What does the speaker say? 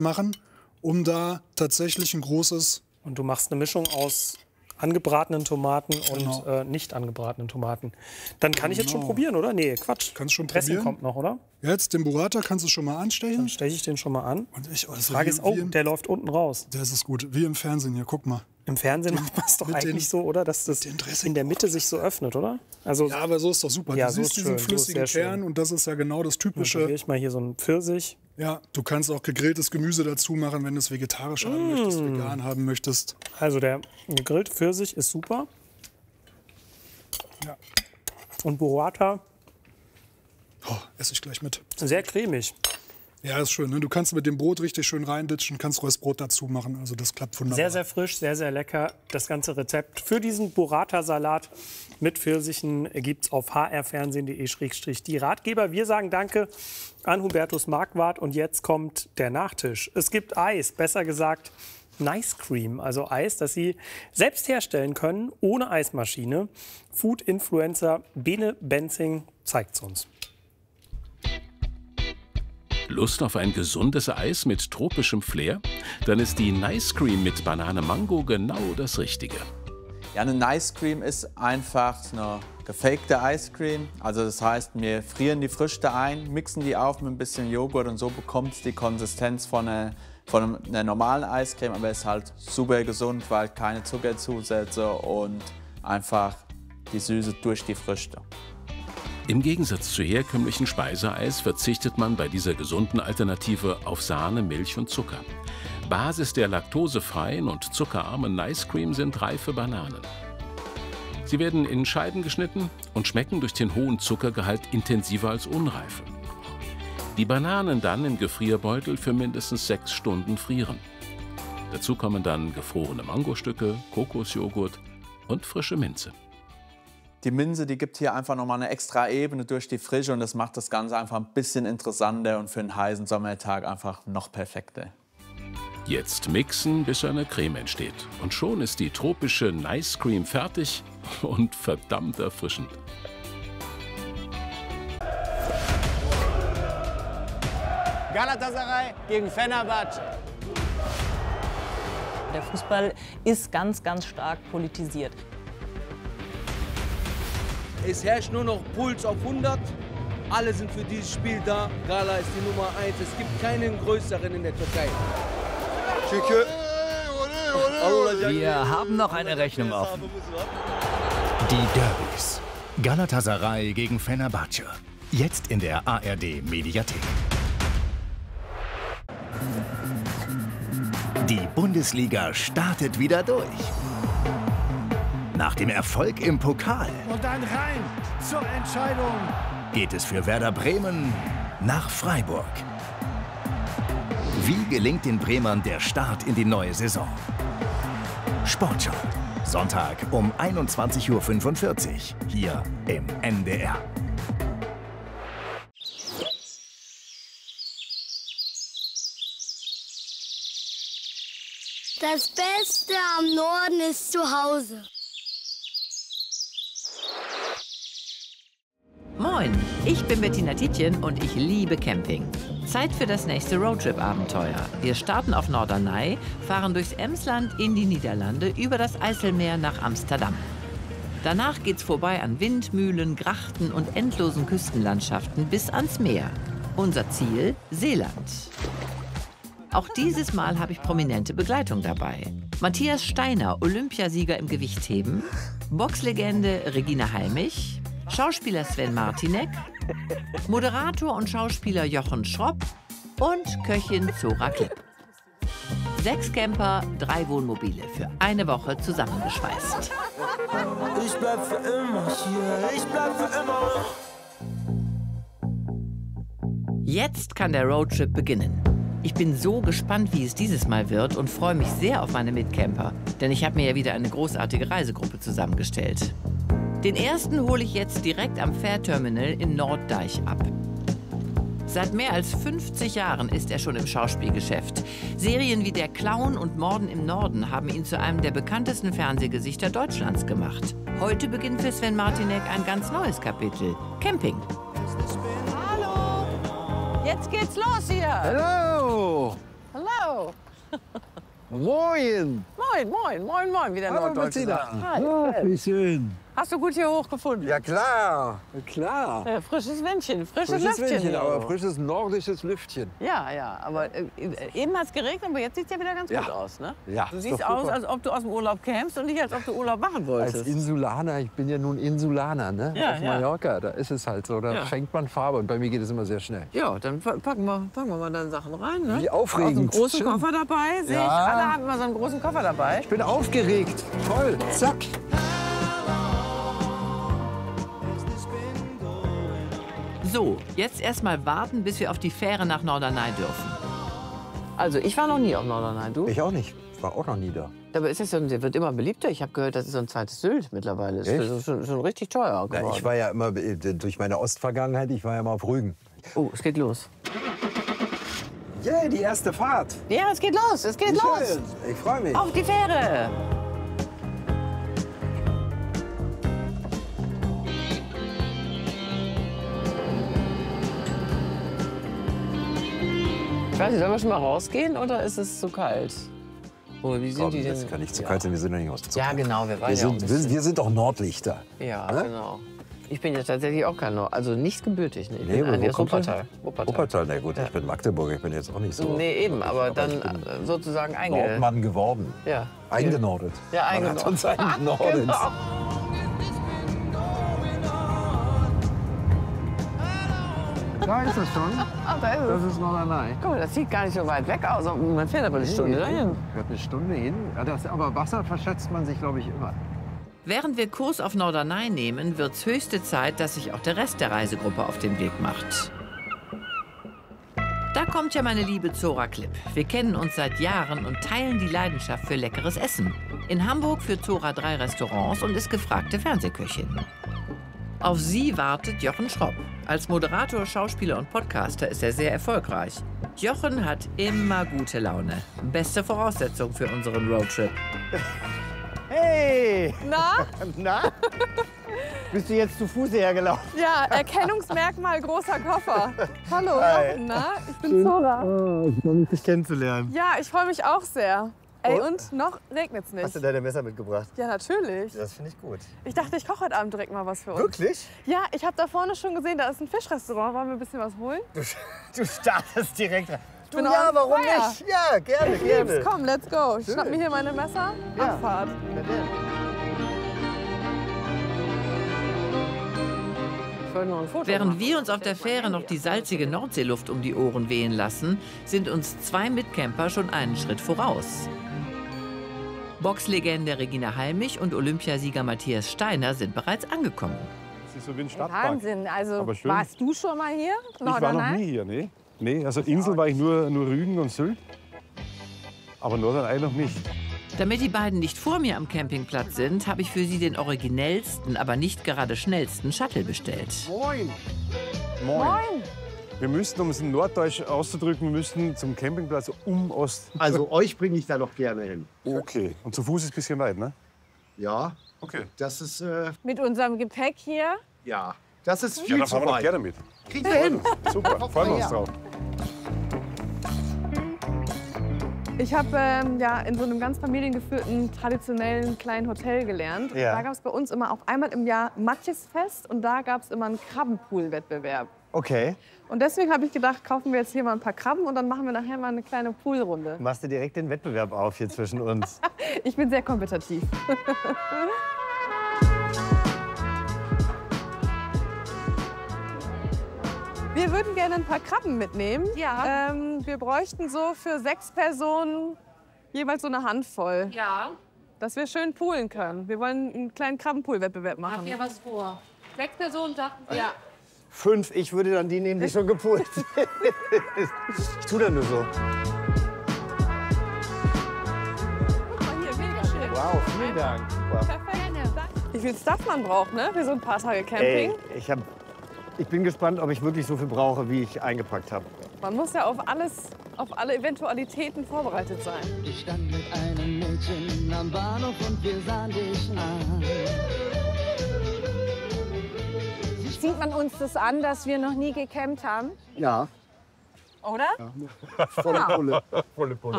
machen, um da tatsächlich ein großes... Und du machst eine Mischung aus angebratenen Tomaten und Genau. Nicht angebratenen Tomaten. Dann kann ich jetzt schon probieren, oder? Nee, Quatsch. Kannst schon Dressing probieren. kommt noch, oder? Jetzt den Burrata kannst du schon mal anstechen. Dann steche ich den schon mal an. Und ich, Die Frage ist, der läuft unten raus. Das ist gut, wie im Fernsehen hier, guck mal. Im Fernsehen macht man es doch eigentlich so, oder? Dass das in der Mitte sich so öffnet, oder? Also, Ja, aber so ist doch super. Ja, Du so siehst ist diesen schön, so ist flüssigen sehr Kern schön. und das ist ja genau das dann Typische. probiere ich mal hier so einen Pfirsich. Ja, du kannst auch gegrilltes Gemüse dazu machen, wenn du es vegetarisch haben möchtest, vegan haben möchtest. Also der gegrillte Pfirsich ist super. Ja. Und Burrata, Oh, esse ich gleich mit. sehr cremig. Ja, ist schön. Ne? Du kannst mit dem Brot richtig schön reinditschen, kannst Röstbrot dazu machen. Also das klappt wunderbar. Sehr, sehr frisch, sehr, sehr lecker. Das ganze Rezept für diesen Burrata-Salat mit Pfirsichen gibt es auf hrfernsehen.de/die Ratgeber. Wir sagen Danke an Hubertus Marquardt. Und jetzt kommt der Nachtisch. Es gibt Eis, besser gesagt Nice Cream, also Eis, das Sie selbst herstellen können, ohne Eismaschine. Food-Influencer Bene Benzing zeigt es uns. Lust auf ein gesundes Eis mit tropischem Flair? Dann ist die Nice Cream mit Banane-Mango genau das Richtige. Ja, eine Nice Cream ist einfach eine gefakte Ice Cream. Also das heißt, wir frieren die Früchte ein, mixen die auf mit ein bisschen Joghurt und so bekommt es die Konsistenz von einer normalen Eiscreme, aber es ist halt super gesund, weil keine Zuckerzusätze und einfach die Süße durch die Früchte. Im Gegensatz zu herkömmlichen Speiseeis verzichtet man bei dieser gesunden Alternative auf Sahne, Milch und Zucker. Basis der laktosefreien und zuckerarmen Nice Cream sind reife Bananen. Sie werden in Scheiben geschnitten und schmecken durch den hohen Zuckergehalt intensiver als unreife. Die Bananen dann im Gefrierbeutel für mindestens 6 Stunden frieren. Dazu kommen dann gefrorene Mangostücke, Kokosjoghurt und frische Minze. Die Minze, die gibt hier einfach nochmal eine extra Ebene durch die Frische und das macht das Ganze einfach ein bisschen interessanter und für einen heißen Sommertag einfach noch perfekter. Jetzt mixen, bis eine Creme entsteht. Und schon ist die tropische Nice Cream fertig und verdammt erfrischend. Galatasaray gegen Fenerbahce. Der Fußball ist ganz, ganz stark politisiert. Es herrscht nur noch Puls auf 100. Alle sind für dieses Spiel da. Gala ist die Nummer 1. Es gibt keinen größeren in der Türkei. Wir haben noch eine Rechnung offen. Die Derbys. Galatasaray gegen Fenerbahce. Jetzt in der ARD Mediathek. Die Bundesliga startet wieder durch. Nach dem Erfolg im Pokal Und dann rein zur Entscheidung. geht es für Werder Bremen nach Freiburg. Wie gelingt den Bremern der Start in die neue Saison? Sportschau. Sonntag um 21:45 Uhr hier im NDR. Das Beste am Norden ist zu Hause. Moin, ich bin Bettina Tietjen und ich liebe Camping. Zeit für das nächste Roadtrip-Abenteuer. Wir starten auf Norderney, fahren durchs Emsland in die Niederlande über das Eiselmeer nach Amsterdam. Danach geht's vorbei an Windmühlen, Grachten und endlosen Küstenlandschaften bis ans Meer. Unser Ziel: Seeland. Auch dieses Mal habe ich prominente Begleitung dabei. Matthias Steiner, Olympiasieger im Gewichtheben, Boxlegende Regina Halmich, Schauspieler Sven Martinek, Moderator und Schauspieler Jochen Schropp und Köchin Zora Klipp. 6 Camper, 3 Wohnmobile für eine Woche zusammengeschweißt. Ich bleib für immer hier. Ich bleib für immer. Jetzt kann der Roadtrip beginnen. Ich bin so gespannt, wie es dieses Mal wird und freue mich sehr auf meine Mitcamper, denn ich habe mir ja wieder eine großartige Reisegruppe zusammengestellt. Den ersten hole ich jetzt direkt am Fährterminal in Norddeich ab. Seit mehr als 50 Jahren ist er schon im Schauspielgeschäft. Serien wie Der Clown und Morden im Norden haben ihn zu einem der bekanntesten Fernsehgesichter Deutschlands gemacht. Heute beginnt für Sven Martinek ein ganz neues Kapitel: Camping. Hallo! Jetzt geht's los hier! Hallo! Hallo. Moin. Moin, wie der Norddeutsche sagt. Hi. Wie schön. Hast du gut hier hochgefunden? Ja, klar. Klar. Frisches Windchen, frisches Lüftchen. Windchen, aber frisches nordisches Lüftchen. Ja, aber eben hat es geregnet, aber jetzt sieht es ja wieder ganz gut aus, ne? Ja. Du siehst aus, als ob du aus dem Urlaub kämst und nicht, als ob du Urlaub machen wolltest. Als Insulaner, ich bin ja nun Insulaner, ne? Ja, auf Mallorca, da ist es halt so, da schenkt man Farbe und bei mir geht es immer sehr schnell. Ja, dann packen wir mal deine Sachen rein, ne? Wie aufregend. Auch einen großen Koffer dabei, sehe ich. Alle haben immer so einen großen Koffer dabei. Ich bin aufgeregt. Toll, zack. So, jetzt erstmal warten, bis wir auf die Fähre nach Norderney dürfen. Also, ich war noch nie auf Norderney, du? Ich auch nicht. Ich war auch noch nie da. Aber ist das wird immer beliebter. Ich habe gehört, das ist so ein zweites Sylt mittlerweile. Das ist schon richtig teuer geworden. Ja, ich war ja immer, durch meine Ostvergangenheit, ich war ja mal auf Rügen. Oh, es geht los. Yeah, die erste Fahrt. Ja, es geht los, es geht los. Ich freue mich. Auf die Fähre. Ich weiß nicht, sollen wir schon mal rausgehen oder ist es zu kalt? Oh, wie sind die denn? Das kann nicht zu kalt sein, wir sind doch nicht aus. Ja, genau, wir sind doch Nordlichter. Ja, genau. Ich bin ja tatsächlich auch kein Also nicht gebürtig. Ne? Ich bin eigentlich aus Wuppertal. Wuppertal, na gut, ich bin Magdeburger, ich bin jetzt auch nicht so. Nee, eben, aber dann sozusagen Nordmann geworden. Ja. Eingenordet. Ja, eingenordet. Man hat uns eingenordet. Genau. Da ist es schon. Da ist es. Das ist Norderney. Guck mal, das sieht gar nicht so weit weg aus. Man fährt aber eine Stunde dahin. Fährt eine Stunde hin. Ja, aber Wasser verschätzt man sich, glaube ich, immer. Während wir Kurs auf Norderney nehmen, wird's höchste Zeit, dass sich auch der Rest der Reisegruppe auf den Weg macht. Da kommt ja meine liebe Zora Klipp. Wir kennen uns seit Jahren und teilen die Leidenschaft für leckeres Essen. In Hamburg führt Zora 3 Restaurants und ist gefragte Fernsehköchin. Auf sie wartet Jochen Schropp. Als Moderator, Schauspieler und Podcaster ist er sehr erfolgreich. Jochen hat immer gute Laune. Beste Voraussetzung für unseren Roadtrip. Hey! Na? Na? Bist du jetzt zu Fuß hergelaufen? Ja, Erkennungsmerkmal großer Koffer. Hallo, Jochen, na? Ich bin Zora. Oh, ich freue mich, dich kennenzulernen. Ja, ich freue mich auch sehr. Ey, und noch regnet's nicht. Hast du deine Messer mitgebracht? Ja, natürlich. Das finde ich gut. Ich dachte, ich koche heute Abend direkt mal was für uns. Wirklich? Ja, ich habe da vorne schon gesehen, da ist ein Fischrestaurant. Wollen wir ein bisschen was holen? Du startest direkt rein. Ich bin ja, warum Feuer. nicht? Ja, gerne, Ich gerne. lieb's. Komm, let's go. Ich Schön. schnapp mir hier meine Messer. Ja. Abfahrt. Während wir uns auf der Fähre noch die salzige Nordseeluft um die Ohren wehen lassen, sind uns 2 Mitcamper schon einen Schritt voraus. Boxlegende Regina Halmich und Olympiasieger Matthias Steiner sind bereits angekommen. Das ist so wie ein Stadtpark. Wahnsinn. Also, Aber schön. warst du schon mal hier? Ich war noch nie hier, ne? Nee, also Insel war ich nur Rügen und Sylt. Aber Norderney noch nicht. Damit die beiden nicht vor mir am Campingplatz sind, habe ich für sie den originellsten, aber nicht gerade schnellsten Shuttle bestellt. Moin! Moin! Wir müssten, um es in Norddeutsch auszudrücken, wir müssten zum Campingplatz um Ost. Also euch bringe ich da doch gerne hin. Okay. Und zu Fuß ist ein bisschen weit, ne? Ja. Okay. Das ist, Mit unserem Gepäck hier. ja, das ist Ja, viel dann zu fahren wir doch weit. gerne mit. Kriegen wir hin. Super, freuen wir uns drauf. Ich habe ja in so einem ganz familiengeführten, traditionellen kleinen Hotel gelernt. Ja. Da gab es bei uns immer auch einmal im Jahr Matjesfest und da gab es immer einen Krabbenpool-Wettbewerb. Okay. Und deswegen habe ich gedacht, kaufen wir jetzt hier mal ein paar Krabben und dann machen wir nachher mal eine kleine Poolrunde. Machst du direkt den Wettbewerb auf hier zwischen uns? Ich bin sehr kompetitiv. Wir würden gerne ein paar Krabben mitnehmen. Ja. Wir bräuchten so für 6 Personen jeweils so eine Handvoll. Ja. Dass wir schön poolen können. Wir wollen einen kleinen Krabbenpool-Wettbewerb machen. Habt ihr was vor? 6 Personen dachten Sie? Ja. 5, ich würde dann die nehmen, die schon gepult sind. Ich tue das nur so. Guck mal hier, mega schön. Wow, vielen Dank. Super. Perfekt. Wie viel Stuff man braucht, ne? Für so ein paar Tage Camping. Ey, ich bin gespannt, ob ich wirklich so viel brauche, wie ich eingepackt habe. Man muss ja auf alle Eventualitäten vorbereitet sein. Ich stand mit einem Mädchen am Bahnhof und wir sahen dich an. Sieht man uns das an, dass wir noch nie gecampt haben? Ja. Oder? Volle Pulle. Volle Pulle.